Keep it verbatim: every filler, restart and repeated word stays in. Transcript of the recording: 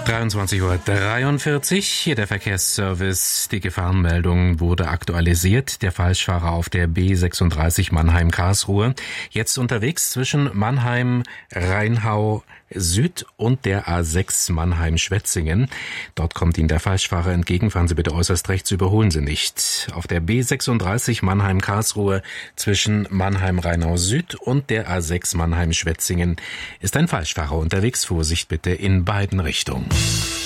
dreiundzwanzig Uhr dreiundvierzig, hier der Verkehrsservice. Die Gefahrenmeldung wurde aktualisiert. Der Falschfahrer auf der B sechsunddreißig Mannheim-Karlsruhe. Jetzt unterwegs zwischen Mannheim-Rheinhau Süd und der A sechs Mannheim-Schwetzingen. Dort kommt Ihnen der Falschfahrer entgegen. Fahren Sie bitte äußerst rechts, überholen Sie nicht. Auf der B sechsunddreißig Mannheim-Karlsruhe zwischen Mannheim-Rheinhau Süd und der A sechs Mannheim-Schwetzingen ist ein Falschfahrer unterwegs. Vorsicht bitte in beiden Richtungen.